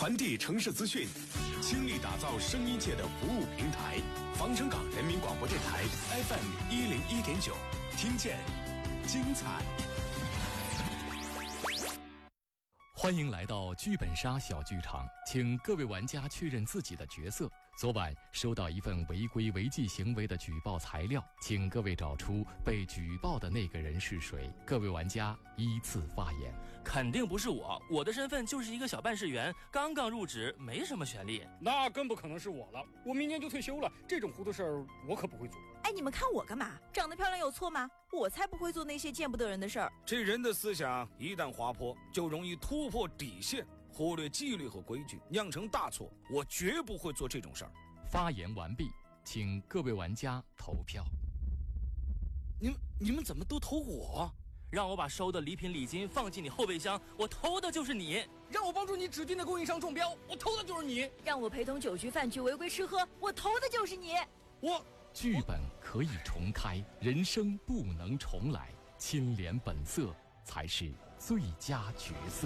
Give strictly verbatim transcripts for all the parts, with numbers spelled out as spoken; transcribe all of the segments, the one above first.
传递城市资讯，倾力打造声音界的服务平台。防城港人民广播电台 F M 一零一点九，听见精彩。 欢迎来到剧本杀小剧场，请各位玩家确认自己的角色。昨晚收到一份违规违纪行为的举报材料，请各位找出被举报的那个人是谁。各位玩家依次发言。 肯定不是我，我的身份就是一个小办事员，刚刚入职，没什么权利。 那更不可能是我了，我明年就退休了，这种糊涂事儿我可不会做。 哎，你们看我干嘛？长得漂亮有错吗？我才不会做那些见不得人的事儿。 这人的思想一旦滑坡，就容易突破底线，忽略纪律和规矩，酿成大错。我绝不会做这种事儿。 发言完毕，请各位玩家投票。 你们你们怎么都投我？ 让我把收的礼品礼金放进你后备箱，我投的就是你。 让我帮助你指定的供应商中标，我投的就是你。 让我陪同酒局饭局违规吃喝，我投的就是你。 我剧本可以重开，人生不能重来，清廉本色才是最佳角色。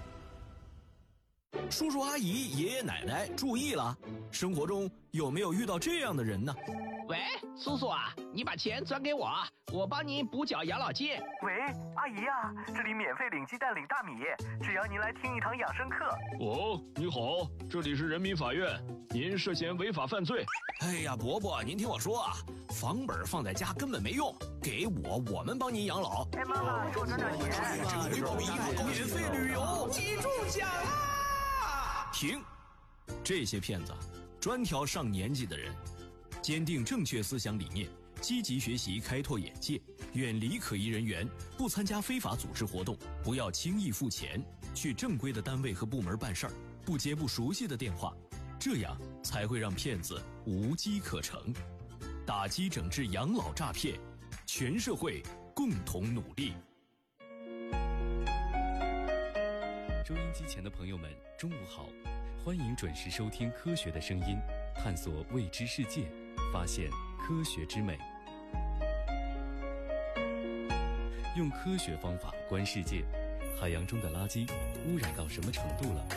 叔叔阿姨爷爷奶奶注意了，生活中有没有遇到这样的人呢？ 喂，叔叔啊，你把钱转给我，我帮您补缴养老金。 喂，阿姨啊，这里免费领鸡蛋领大米，只要您来听一堂养生课。 哦，你好，这里是人民法院，您涉嫌违法犯罪。 哎呀，伯伯，您听我说啊，房本放在家根本没用，给我，我们帮您养老。 哎，妈妈，给我转点钱。 回报一个免费旅游， 记住奖啦！ 停，这些骗子专挑上年纪的人。坚定正确思想理念，积极学习开拓眼界，远离可疑人员，不参加非法组织活动，不要轻易付钱，去正规的单位和部门办事儿，不接不熟悉的电话，这样才会让骗子无机可乘。打击整治养老诈骗，全社会共同努力。 收音机前的朋友们，中午好，欢迎准时收听《科学的声音》，探索未知世界，发现科学之美，用科学方法观世界。海洋中的垃圾污染到什么程度了？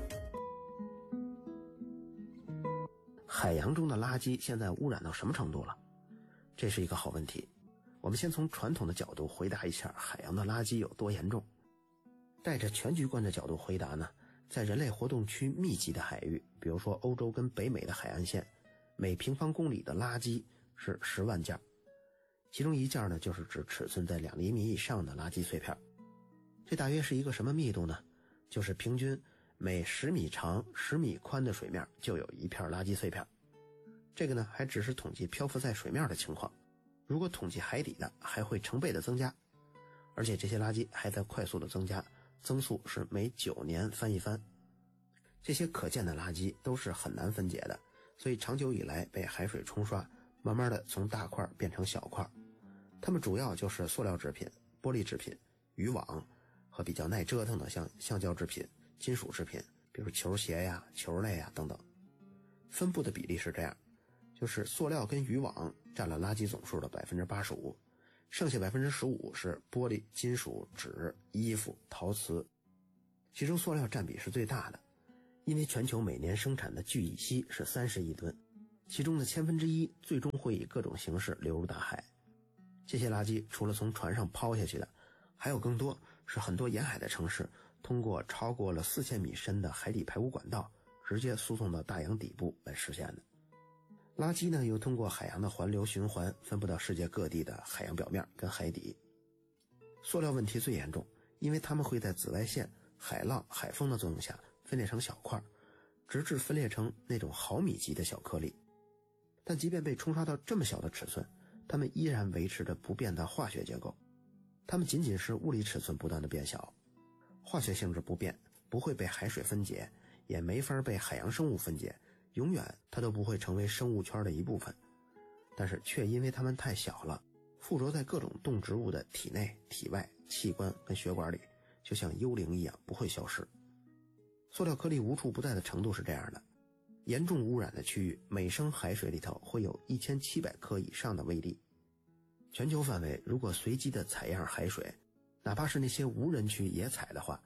海洋中的垃圾现在污染到什么程度了？这是一个好问题。我们先从传统的角度回答一下海洋的垃圾有多严重。带着全局观的角度回答呢，在人类活动区密集的海域，比如说欧洲跟北美的海岸线，每平方公里的垃圾是十万件，其中一件呢就是指尺寸在两厘米以上的垃圾碎片。这大约是一个什么密度呢？就是平均每十米长十米宽的水面就有一片垃圾碎片。这个呢还只是统计漂浮在水面的情况，如果统计海底的还会成倍的增加，而且这些垃圾还在快速的增加，增速是每九年翻一番。这些可见的垃圾都是很难分解的，所以长久以来被海水冲刷，慢慢的从大块变成小块。它们主要就是塑料制品、玻璃制品、渔网和比较耐折腾的像橡胶制品、金属制品，比如球鞋呀、球类呀等等。分布的比例是这样，就是塑料跟渔网占了垃圾总数的 百分之八十五， 剩下 百分之十五 是玻璃、金属、纸、衣服、陶瓷。其中塑料占比是最大的，因为全球每年生产的聚乙烯是三十亿吨，其中的千分之一最终会以各种形式流入大海。这些垃圾除了从船上抛下去的，还有更多是很多沿海的城市通过超过了四千米深的海底排污管道直接输送到大洋底部来实现的。垃圾呢又通过海洋的环流循环分布到世界各地的海洋表面跟海底。塑料问题最严重，因为它们会在紫外线、海浪、海风的作用下分裂成小块，直至分裂成那种毫米级的小颗粒。但即便被冲刷到这么小的尺寸，它们依然维持着不变的化学结构，它们仅仅是物理尺寸不断的变小，化学性质不变，不会被海水分解，也没法被海洋生物分解，永远它都不会成为生物圈的一部分。但是却因为它们太小了，附着在各种动植物的体内、体外、器官跟血管里，就像幽灵一样不会消失。塑料颗粒无处不在的程度是这样的，严重污染的区域每升海水里头会有一千七百克以上的微粒。全球范围如果随机的采样海水，哪怕是那些无人区也采的话，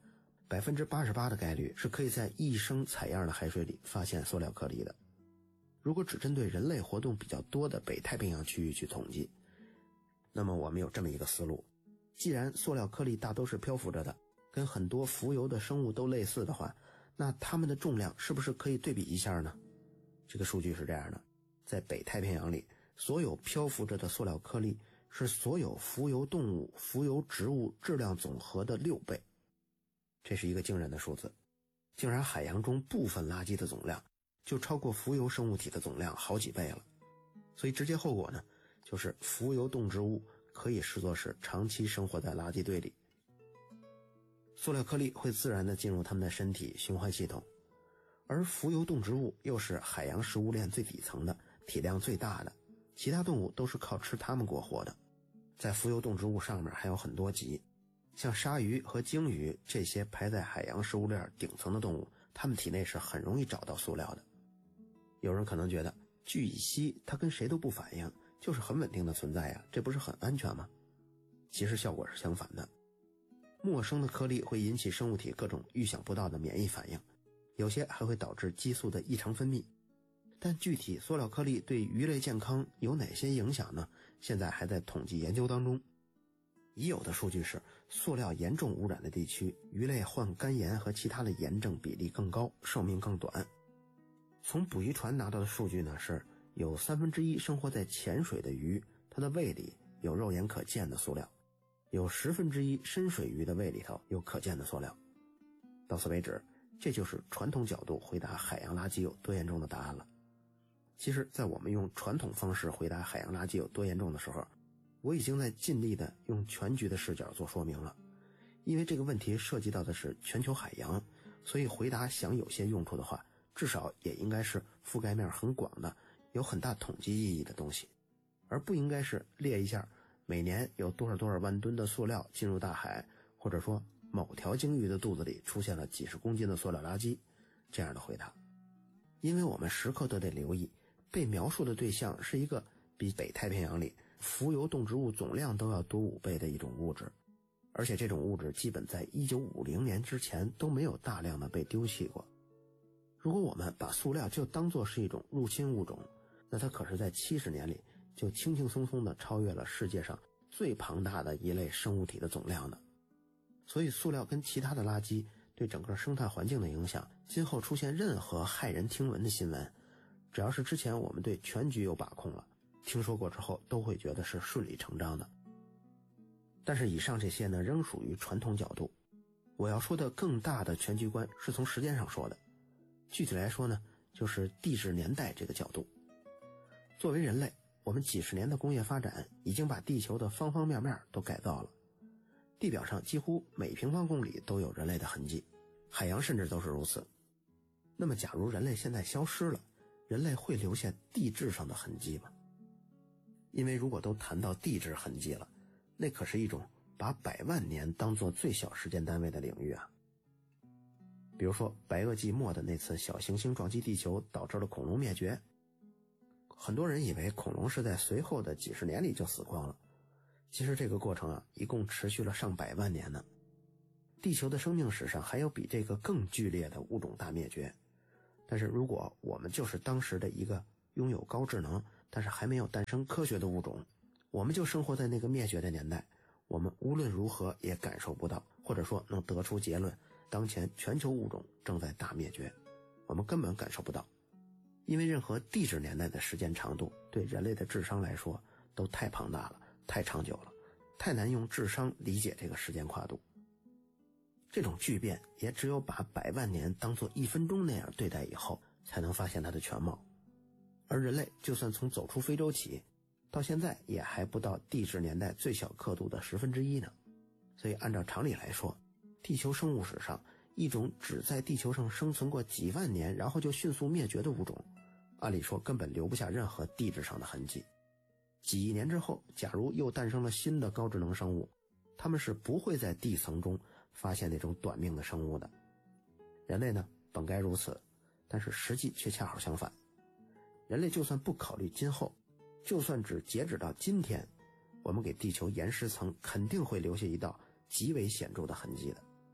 百分之八十八的概率是可以在一升采样的海水里发现塑料颗粒的。如果只针对人类活动比较多的北太平洋区域去统计，那么我们有这么一个思路：既然塑料颗粒大都是漂浮着的，跟很多浮游的生物都类似的话，那它们的重量是不是可以对比一下呢？这个数据是这样的，在北太平洋里，所有漂浮着的塑料颗粒是所有浮游动物、浮游植物质量总和的六倍。这是一个惊人的数字，竟然海洋中部分垃圾的总量就超过浮游生物体的总量好几倍了。所以直接后果呢，就是浮游动植物可以视作是长期生活在垃圾堆里。塑料颗粒会自然地进入它们的身体循环系统，而浮游动植物又是海洋食物链最底层的，体量最大的，其他动物都是靠吃它们过活的。在浮游动植物上面还有很多级，像鲨鱼和鲸鱼这些排在海洋食物链顶层的动物，它们体内是很容易找到塑料的。有人可能觉得聚乙烯它跟谁都不反应，就是很稳定的存在呀，这不是很安全吗？其实效果是相反的，陌生的颗粒会引起生物体各种预想不到的免疫反应，有些还会导致激素的异常分泌。但具体塑料颗粒对鱼类健康有哪些影响呢？现在还在统计研究当中。已有的数据是，塑料严重污染的地区，鱼类患肝炎和其他的炎症比例更高，寿命更短。从捕鱼船拿到的数据呢，是有三分之一生活在浅水的鱼，它的胃里有肉眼可见的塑料，有十分之一深水鱼的胃里头有可见的塑料。到此为止，这就是传统角度回答海洋垃圾有多严重的答案了。其实在我们用传统方式回答海洋垃圾有多严重的时候，我已经在尽力的用全局的视角做说明了。因为这个问题涉及到的是全球海洋，所以回答想有些用处的话，至少也应该是覆盖面很广的，有很大统计意义的东西，而不应该是列一下每年有多少多少万吨的塑料进入大海，或者说某条鲸鱼的肚子里出现了几十公斤的塑料垃圾这样的回答。因为我们时刻都得留意，被描述的对象是一个比北太平洋里浮游动植物总量都要多五倍的一种物质，而且这种物质基本在一九五零年之前都没有大量的被丢弃过。如果我们把塑料就当作是一种入侵物种，那它可是在七十年里就轻轻松松地超越了世界上最庞大的一类生物体的总量的。所以塑料跟其他的垃圾对整个生态环境的影响，今后出现任何骇人听闻的新闻，只要是之前我们对全局有把控了，听说过之后都会觉得是顺理成章的。但是以上这些呢，仍属于传统角度。我要说的更大的全局观是从时间上说的，具体来说呢，就是地质年代这个角度。作为人类，我们几十年的工业发展已经把地球的方方面面都改造了，地表上几乎每平方公里都有人类的痕迹，海洋甚至都是如此。那么假如人类现在消失了，人类会留下地质上的痕迹吗？因为如果都谈到地质痕迹了，那可是一种把百万年当作最小时间单位的领域啊。比如说白垩纪末的那次小行星撞击地球导致了恐龙灭绝，很多人以为恐龙是在随后的几十年里就死光了，其实这个过程啊，一共持续了上百万年呢。地球的生命史上还有比这个更剧烈的物种大灭绝，但是如果我们就是当时的一个拥有高智能但是还没有诞生科学的物种，我们就生活在那个灭绝的年代，我们无论如何也感受不到，或者说能得出结论，当前全球物种正在大灭绝，我们根本感受不到。因为任何地质年代的时间长度对人类的智商来说都太庞大了，太长久了，太难用智商理解这个时间跨度。这种巨变也只有把百万年当作一分钟那样对待以后，才能发现它的全貌。而人类就算从走出非洲起，到现在也还不到地质年代最小刻度的十分之一呢。所以按照常理来说，地球生物史上一种只在地球上生存过几万年然后就迅速灭绝的物种，按理说根本留不下任何地质上的痕迹。几亿年之后，假如又诞生了新的高智能生物，他们是不会在地层中发现那种短命的生物的。人类呢，本该如此，但是实际却恰好相反。人类就算不考虑今后，就算只截止到今天，我们给地球岩石层肯定会留下一道极为显著的痕迹的。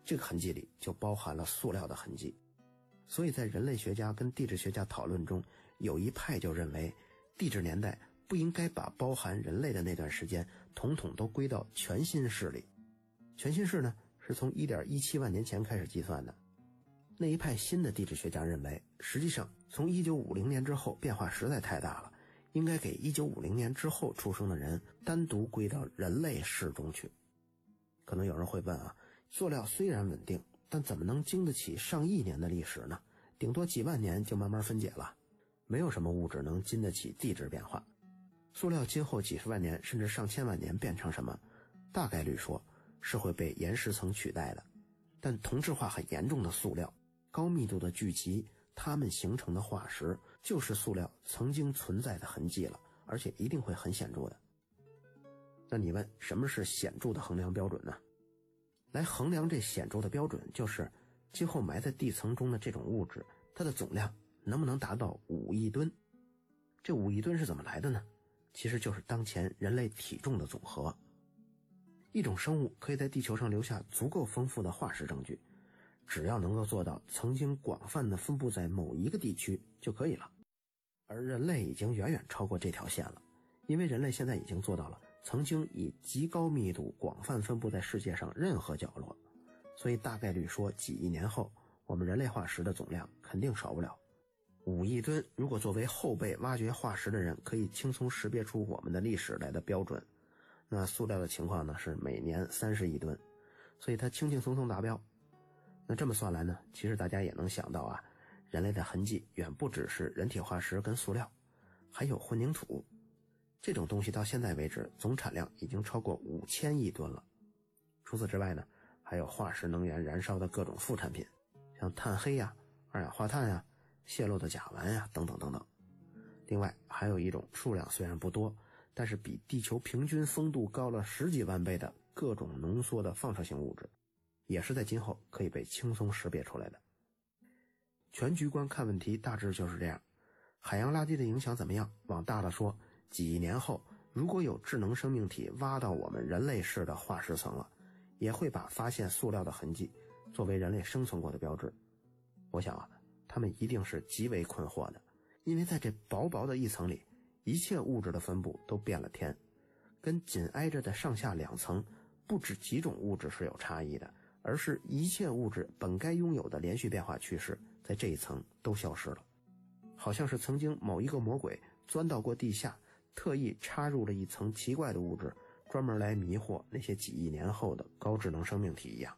这个痕迹里就包含了塑料的痕迹。所以在人类学家跟地质学家讨论中，有一派就认为地质年代不应该把包含人类的那段时间统统都归到全新世里。全新世呢，是从 一点一七万年前开始计算的。那一派新的地质学家认为，实际上从一九五零年之后变化实在太大了，应该给一九五零年之后出生的人单独归到人类世中去。可能有人会问啊，塑料虽然稳定，但怎么能经得起上亿年的历史呢？顶多几万年就慢慢分解了，没有什么物质能经得起地质变化。塑料今后几十万年甚至上千万年变成什么，大概率说是会被岩石层取代的。但同质化很严重的塑料高密度的聚集，它们形成的化石就是塑料曾经存在的痕迹了，而且一定会很显著的。那你问什么是显著的衡量标准呢？来衡量这显著的标准，就是今后埋在地层中的这种物质，它的总量能不能达到五亿吨。这五亿吨是怎么来的呢？其实就是当前人类体重的总和。一种生物可以在地球上留下足够丰富的化石证据，只要能够做到曾经广泛的分布在某一个地区就可以了。而人类已经远远超过这条线了，因为人类现在已经做到了曾经以极高密度广泛分布在世界上任何角落，所以大概率说几亿年后我们人类化石的总量肯定少不了五亿吨。如果作为后辈挖掘化石的人可以轻松识别出我们的历史来的标准，那塑料的情况呢是每年三十亿吨，所以它轻轻松松达标。那这么算来呢，其实大家也能想到啊，人类的痕迹远不只是人体化石跟塑料，还有混凝土。这种东西到现在为止总产量已经超过五千亿吨了。除此之外呢，还有化石能源燃烧的各种副产品，像碳黑呀、二氧化碳呀、泄漏的甲烷呀等等等等。另外还有一种数量虽然不多，但是比地球平均风度高了十几万倍的各种浓缩的放射性物质，也是在今后可以被轻松识别出来的。全局观看问题大致就是这样。海洋垃圾的影响怎么样？往大了说，几亿年后如果有智能生命体挖到我们人类世的化石层了，也会把发现塑料的痕迹作为人类生存过的标志。我想啊，他们一定是极为困惑的，因为在这薄薄的一层里，一切物质的分布都变了天，跟紧挨着的上下两层不止几种物质是有差异的，而是一切物质本该拥有的连续变化趋势在这一层都消失了。好像是曾经某一个魔鬼钻到过地下，特意插入了一层奇怪的物质，专门来迷惑那些几亿年后的高智能生命体一样。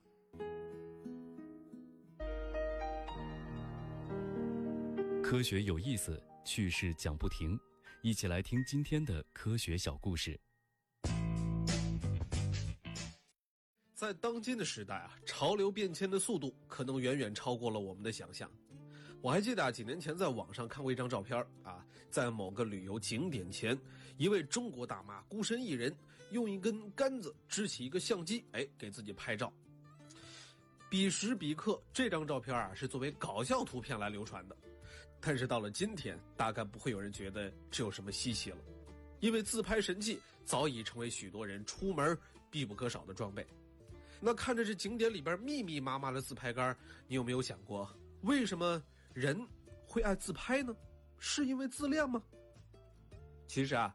科学有意思，趣事讲不停，一起来听今天的科学小故事。 在当今的时代啊，潮流变迁的速度可能远远超过了我们的想象。我还记得啊，几年前在网上看过一张照片啊，在某个旅游景点前，一位中国大妈孤身一人，用一根杆子支起一个相机，哎，给自己拍照。彼时彼刻，这张照片啊是作为搞笑图片来流传的。但是到了今天，大概不会有人觉得这有什么稀奇了，因为自拍神器早已成为许多人出门必不可少的装备。那看着这景点里边密密麻麻的自拍杆，你有没有想过，为什么人会爱自拍呢？是因为自恋吗？其实啊，